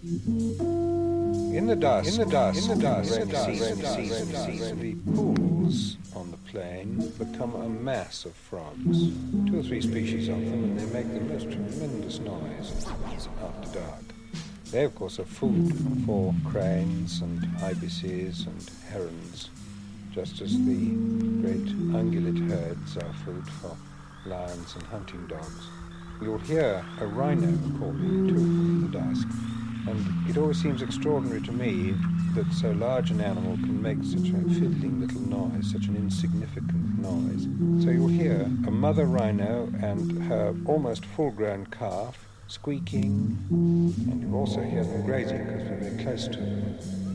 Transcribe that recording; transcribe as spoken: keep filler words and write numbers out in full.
In the dusk, in the dusk, in the dusk, in the dusk, season, season, season, the pools on the plain become a mass of frogs. Two or three species of them, and they make the most tremendous noise after dark. They, of course, are food for cranes and ibises and herons, just as the great ungulate herds are food for lions and hunting dogs. You'll hear a rhino calling too in the dusk, and it always seems extraordinary to me that so large an animal can make such a fiddling little noise, such an insignificant noise. So you'll hear a mother rhino and her almost full-grown calf squeaking, and you'll also hear them grazing because we're very close to them.